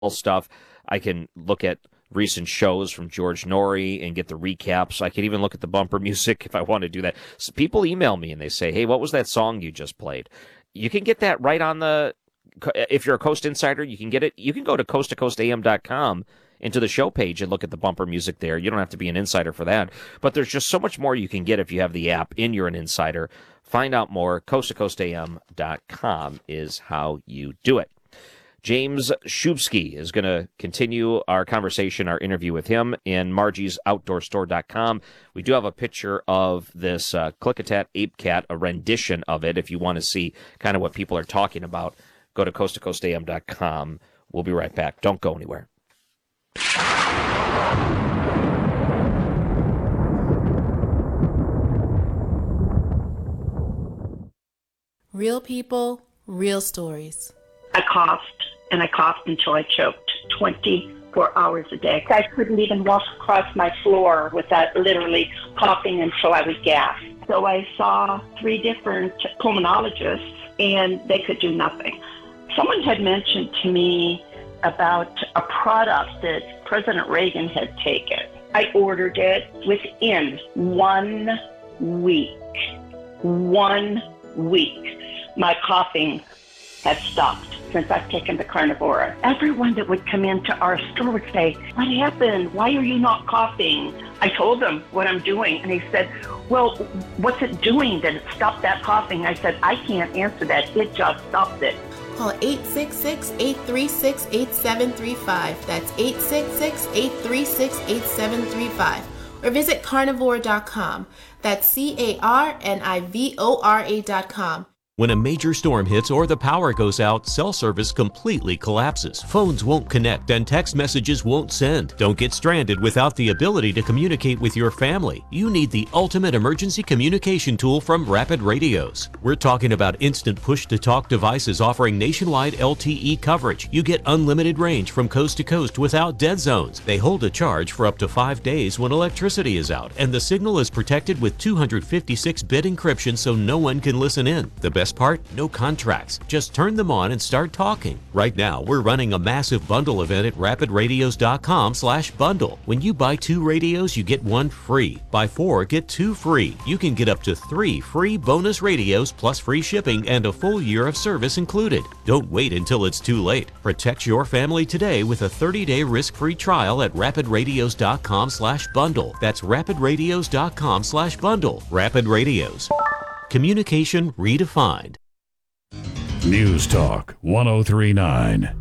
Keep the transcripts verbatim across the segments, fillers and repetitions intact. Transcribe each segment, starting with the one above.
stuff. I can look at recent shows from George Norrie and get the recaps. I can even look at the bumper music if I want to do that. So people email me and they say, hey, what was that song you just played? You can get that right on the, if you're a Coast Insider, you can get it. You can go to coast to coast a m dot com into the show page and look at the bumper music there. You don't have to be an insider for that. But there's just so much more you can get if you have the app and you're an insider. Find out more. coast to coast a m dot com is how you do it. James Shubsky is going to continue our conversation, our interview with him in Margie's Outdoor Store dot com. We do have a picture of this uh, Klickitat Ape Cat, a rendition of it. If you want to see kind of what people are talking about, go to coast to coast a m dot com. We'll be right back. Don't go anywhere. Real people, real stories. I coughed, and I coughed until I choked twenty-four hours a day. I couldn't even walk across my floor without literally coughing until I would gasp. So I saw three different pulmonologists, and they could do nothing. Someone had mentioned to me about a product that President Reagan had taken. I ordered it within one week. One week. My coughing had stopped since I've taken the Carnivora. Everyone that would come into our store would say, what happened? Why are you not coughing? I told them what I'm doing, and they said, well, what's it doing that it stopped that coughing? I said, I can't answer that. It just stopped it. Call eight six six, eight three six, eight seven three five. That's eight six six, eight three six, eight seven three five. Or visit carnivore dot com. That's C A R N I V O R A dot com. When a major storm hits or the power goes out, cell service completely collapses. Phones won't connect and text messages won't send. Don't get stranded without the ability to communicate with your family. You need the ultimate emergency communication tool from Rapid Radios. We're talking about instant push-to-talk devices offering nationwide L T E coverage. You get unlimited range from coast to coast without dead zones. They hold a charge for up to five days when electricity is out, and the signal is protected with two hundred fifty-six bit encryption so no one can listen in. The best part? No contracts. Just turn them on and start talking. Right now, we're running a massive bundle event at rapid radios dot com slash bundle. When you buy two radios, you get one free. Buy four, get two free. You can get up to three free bonus radios plus free shipping and a full year of service included. Don't wait until it's too late. Protect your family today with a thirty day risk-free trial at rapid radios dot com slash bundle. That's rapid radios dot com slash bundle. Rapid Radios. Communication redefined. News Talk one oh three point nine.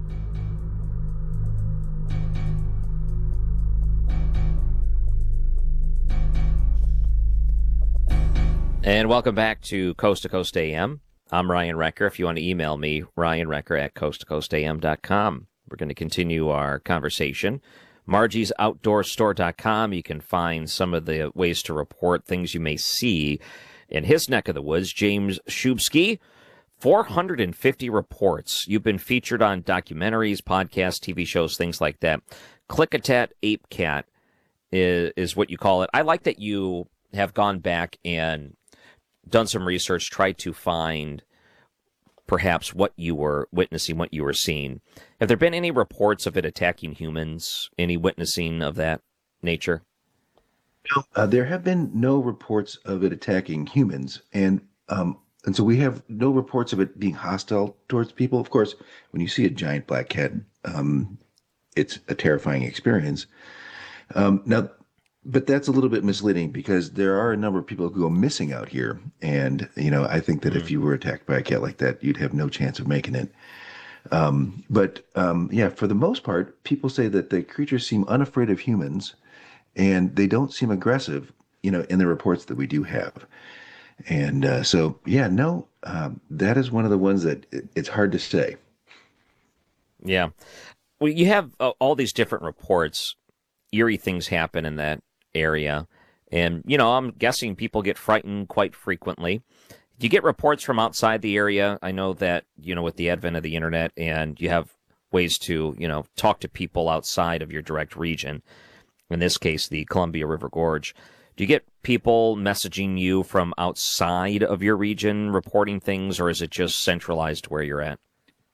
And welcome back to Coast to Coast A M. I'm Ryan Recker. If you want to email me, ryan recker at coast to coast a m dot com. We're going to continue our conversation. Margie's Outdoor Store dot com. You can find some of the ways to report things you may see in his neck of the woods. James Shubsky, four hundred fifty reports. You've been featured on documentaries, podcasts, T V shows, things like that. Klickitat Ape Cat is, is what you call it. I like that you have gone back and done some research, tried to find perhaps what you were witnessing, what you were seeing. Have there been any reports of it attacking humans? Any witnessing of that nature? No, uh, there have been no reports of it attacking humans, and um, and so we have no reports of it being hostile towards people. Of course, when you see a giant black cat, um, it's a terrifying experience. Um, now, but that's a little bit misleading because there are a number of people who go missing out here, and you know, I think that mm. if you were attacked by a cat like that, you'd have no chance of making it. Um, but um, yeah, for the most part, people say that the creatures seem unafraid of humans. And they don't seem aggressive, you know, in the reports that we do have. And uh, so, yeah, no, um, that is one of the ones that it, it's hard to say. Yeah. Well, you have uh, all these different reports. Eerie things happen in that area. And, you know, I'm guessing people get frightened quite frequently. Do you get reports from outside the area? I know that, you know, with the advent of the internet and you have ways to, you know, talk to people outside of your direct region. In this case, the Columbia River Gorge. Do you get people messaging you from outside of your region reporting things, or is it just centralized where you're at?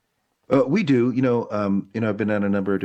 Uh, we do. You know, um, you know, I've been on a number of